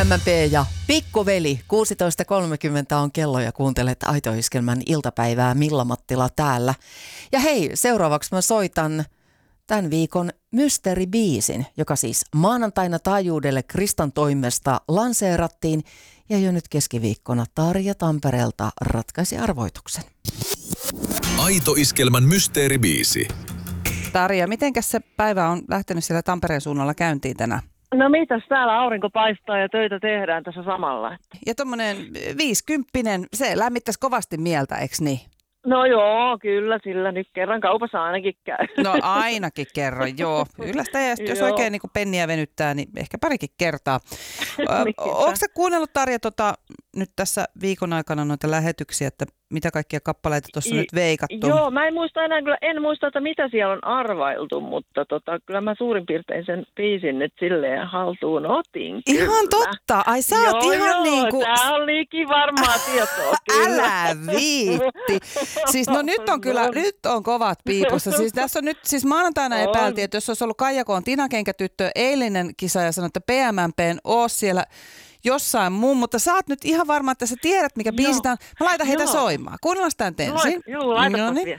PMP ja Pikkuveli. 16.30 on kello ja kuuntelet Aito Iskelmän iltapäivää. Milla Mattila täällä. Ja hei, seuraavaksi mä soitan tämän viikon mysteeribiisin, joka siis maanantaina taajuudelle Kristan toimesta lanseerattiin. Ja jo nyt keskiviikkona Tarja Tampereelta ratkaisi arvoituksen. Aito Iskelmän mysteeribiisi. Tarja, mitenkäs se päivä on lähtenyt siellä Tampereen suunnalla käyntiin tänään? No mitäs, täällä aurinko paistaa ja töitä tehdään tässä samalla. Ja tommonen 50, se lämmittäisi kovasti mieltä, eks niin? No joo, kyllä, sillä nyt kerran kaupassa ainakin käy. No ainakin kerran, joo. Kyllä sitä, ja jos oikein niin kuin penniä venyttää, niin ehkä parikin kertaa. Ootko sä kuunnellut, Tarja, nyt tässä viikon aikana noita lähetyksiä, että mitä kaikkia kappaleita tuossa nyt veikattu? Joo, mä en muista, että mitä siellä on arvailtu, mutta kyllä mä suurin piirtein sen biisin nyt silleen haltuun otin. Kyllä. Ihan totta, ai sä oot ihan niinku... Tää on liikin varmaa tietoa, kyllä. Älä viitti. Siis no nyt on kyllä, nyt on kovat piipussa. Siis tässä on nyt, siis maanantaina epäiltiin, että jos olisi ollut Kaijakoon Tina-kenkätyttö eilinen kisa ja sanoi, että PMMPn oo siellä jossain muun, mutta sä oot nyt ihan varma, että sä tiedät, mikä biisi tää on. Mä laitan heitä soimaan. Kuunnellaan sitä nyt ensin. Joo, laitapas vielä.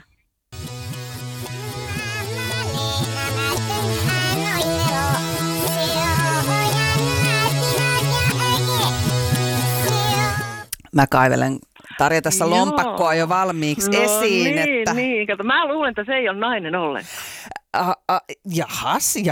Mä kaivelen Tarja tässä lompakkoa jo valmiiksi esiin. Niin, kato. Mä luulen, että se ei ole nainen ollen. Jahas.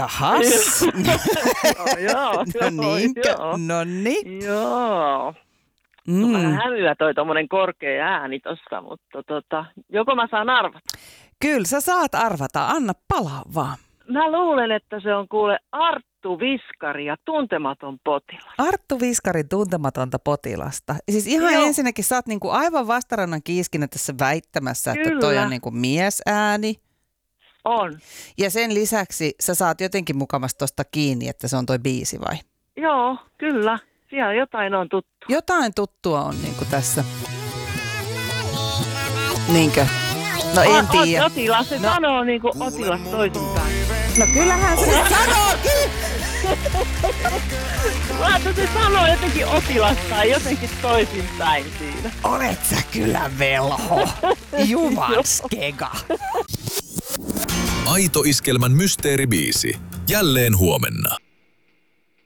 No niin. Joo. Vähän hälyä toi tommonen korkea ääni tossa, mutta joko mä saan arvata? Kyllä sä saat arvata, anna palaa vaan. Mä luulen, että se on kuule Arttu Viskari ja Tuntematon potilas. Arttu Viskarin Tuntematonta potilasta. Siis ihan ensinnäkin sä oot niinku aivan vastarannan kiiskinä tässä väittämässä, että toi on niinku miesääni. On. Ja sen lisäksi sä saat jotenkin mukavasti tosta kiinni, että se on toi biisi vai? Joo, kyllä. Siellä jotain on tuttua. Jotain tuttua on niinku tässä. Niinkö? No en tiedä. Otilas, se sanoo niinku otilas toisinpäin. No kyllähän se sanookin. Laita se sanoo jotenkin otilas tai jotenkin toisinpäin siinä. Olet sä kyllä velho. Jumanskega. Aito Iskelmän mysteeribiisi. Jälleen huomenna.